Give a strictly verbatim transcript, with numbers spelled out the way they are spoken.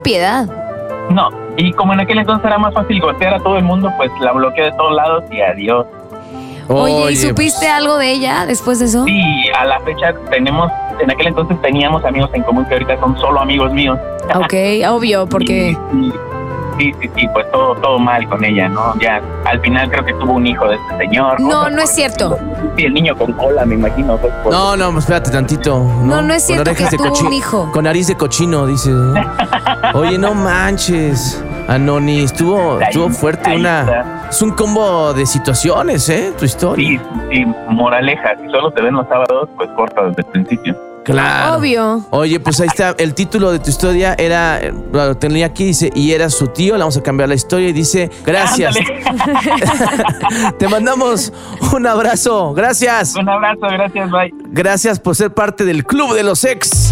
piedad. No, y como en aquel entonces era más fácil golpear a todo el mundo, pues la bloqueé de todos lados y adiós. Oye, ¿y Oye, supiste pues, algo de ella después de eso? Sí, a la fecha tenemos, en aquel entonces teníamos amigos en común que ahorita son solo amigos míos. Ok, obvio, porque... Sí, sí, sí, sí, pues todo, todo mal con ella, ¿no? Ya, al final creo que tuvo un hijo de este señor. No, Pues, no es cierto. Sí, el niño con cola, me imagino. Pues, por- No, no, espérate tantito. No, No, no es cierto Con orejas que de tuvo cochi- un hijo. Con nariz de cochino, dice. Oye, no manches. Anoni, estuvo, Ahí- estuvo fuerte ahí una... está. Es un combo de situaciones, ¿eh? Tu historia. Sí, sí, moraleja, si solo te ven los sábados, pues corta desde el principio. Claro. Obvio. Oye, pues ahí está. El título de tu historia era... eh, Lo tenía aquí, dice, y era su tío. Le vamos a cambiar la historia y dice, gracias. Ándale. Te mandamos un abrazo. Gracias. Un abrazo, gracias, bye. Gracias por ser parte del Club de los Ex.